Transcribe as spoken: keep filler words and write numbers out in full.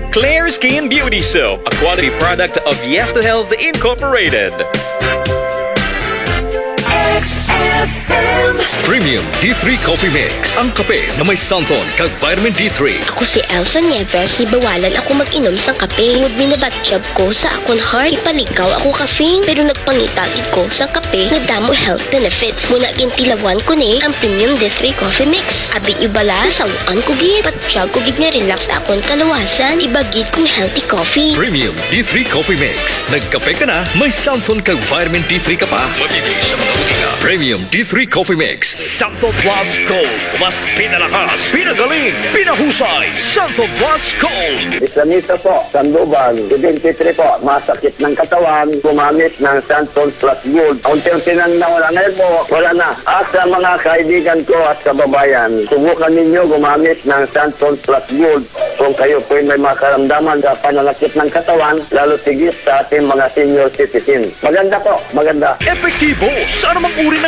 Clear Skin Beauty Soap, a quality product of Yes to Health Incorporated. X F M Premium D three Coffee Mix. Ang kape na may santon kag vitamin D three. Ako si Elsa Nieves, ibawalan ako mag-inom sang kape. Ngud binabatsyab ko sa akon heart. Ipaligaw ako caffeine, pero nagpangitagid ko sa kape nga damo health benefits. Muna gintilawan ko ni ang Premium D three Coffee Mix. Abi ibala, sawaan ko gid. Patsyag ko gid nga relax sa akon kalawasan. Ibagid kong healthy coffee. Premium D three Coffee Mix. Nagkape ka na, may santon kag vitamin D three ka pa. Mabibili sa mga butika. Premium D three Coffee Mix. Santo Plus Gold. Mas pinalakas, pinagaling, pinahusay. Santo Plus Gold. Islamita po, Sandoval, twenty-three po, masakit ng katawan, gumamit ng Santon Plus Gold. Unti-unti nang nawala ngayon po, wala na. At sa mga kaibigan ko at kababayan, subukan ninyo gumamit ng Santon Plus Gold. Kung kayo po may makaramdaman sa pananakit ng katawan, lalo tigit sa ating mga senior citizen. Maganda po, maganda. Epektibo sa anumang uri ng